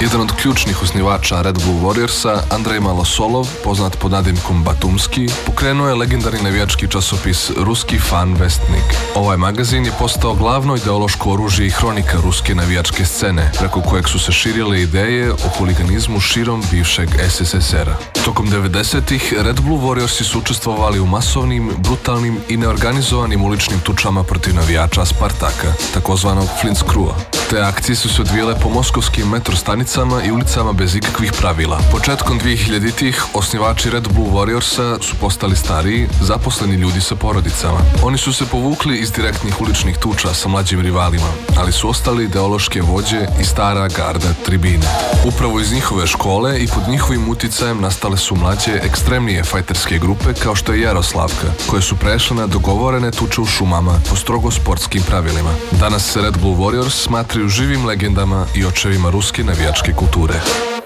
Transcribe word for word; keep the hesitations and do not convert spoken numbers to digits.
Jedan od ključnih osnivača Red Bull Warriorsa, Andrej Malosolov, poznat pod nadimkom Batumski, pokrenuo je legendarni navijački časopis Ruski fan Vestnik. Ovaj magazin je postao glavno ideološko oružje i hronika ruske navijačke scene, preko kojeg su se širile ideje o huliganizmu širom bivšeg S S S R-a. Tokom devedesetih Red Bull Warriorsi su učestvovali u masovnim, brutalnim i neorganizovanim uličnim tučama protiv navijača Spartaka, takozvanog Flint's Crewa. Te akcije su se odvijele po moskovskim metro stanicama i ulicama bez ikakvih pravila. Početkom dvije hiljaditih osnivači Red Bull Warriorsa su postali stariji, zaposleni ljudi sa porodicama. Oni su se povukli iz direktnih uličnih tuča sa mlađim rivalima, ali su ostali ideološke vođe i stara garda tribine. Upravo iz njihove škole i pod njihovim uticajem nastale su mlađe, ekstremnije fajterske grupe kao što je Jaroslavka, koje su prešle na dogovorene tuče u šumama po strogo sportskim pravilima. Danas se Red Bull Warriors smatraju živim legendama i očevima ruske navijačke kulture.